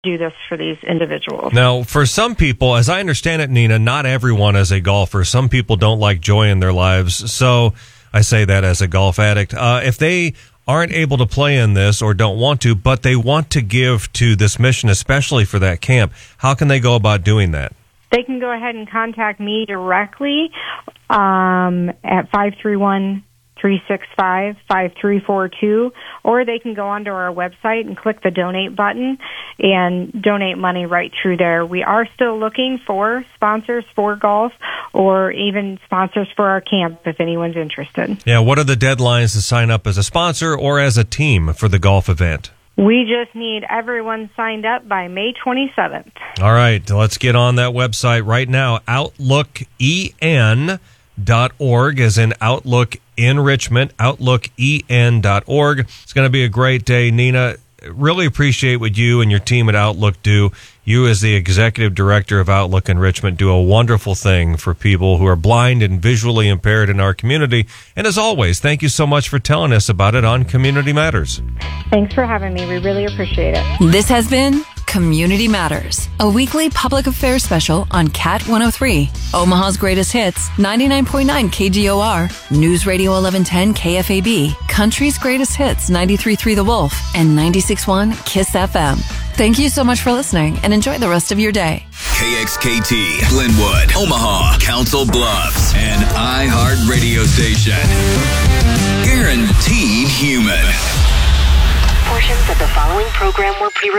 do this for these individuals. Now, for some people, as I understand it, Nina, not everyone is a golfer. Some people don't like joy in their lives. So I say that as a golf addict. If they aren't able to play in this or don't want to, but they want to give to this mission, especially for that camp, how can they go about doing that? They can go ahead and contact me directly at 531-365-5342, or they can go onto our website and click the donate button and donate money right through there. We are still looking for sponsors for golf or even sponsors for our camp if anyone's interested. Yeah, what are the deadlines to sign up as a sponsor or as a team for the golf event? We just need everyone signed up by May 27th. All right, let's get on that website right now, outlooken.org, as in Outlook Enrichment, outlooken.org. It's going to be a great day. Nina, really appreciate what you and your team at Outlook do. You, as the executive director of Outlook Enrichment, do a wonderful thing for people who are blind and visually impaired in our community. And as always, thank you so much for telling us about it on Community Matters. Thanks for having me. We really appreciate it. This has been Community Matters, a weekly public affairs special on Cat 103, Omaha's greatest hits, 99.9 KGOR, News Radio 1110 KFAB, Country's greatest hits, 93.3 The Wolf, and 96.1 KISS FM. Thank you so much for listening and enjoy the rest of your day. KXKT, Glenwood, Omaha, Council Bluffs, and iHeart Radio Station. Guaranteed human. Portions of the following program were pre-recorded.